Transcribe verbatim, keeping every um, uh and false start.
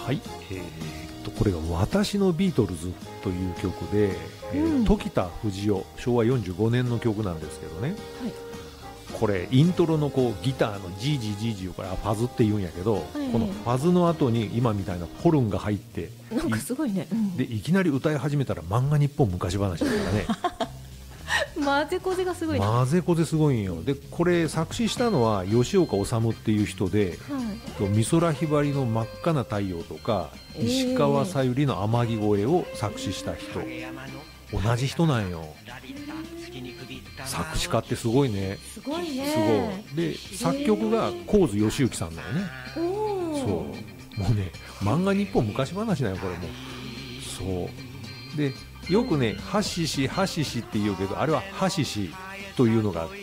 はい、えー、っとこれが私のビートルズという曲で、えーうん、時田藤夫、しょうわよんじゅうごねんの曲なんですけどね、はい、これイントロのこうギターのジージージージーをこれファズって言うんやけど、はい、このファズの後に今みたいなホルンが入ってなんかすごいね、うん、 でいきなり歌い始めたら漫画日本昔話だからね混ぜこぜがすごいね。 混ぜこぜすごいんよ。でこれ作詞したのは吉岡治っていう人で、はい、美空ひばりの真っ赤な太陽とか、えー、石川さゆりの天城越えを作詞した人、同じ人なんよ。作詞家ってすごいね。 すごいね。 すごいで作曲が神津義行さんだよね。そうもうね漫画日本昔話だよこれも。そうでよくねハシシハシシって言うけどあれはハシシというのが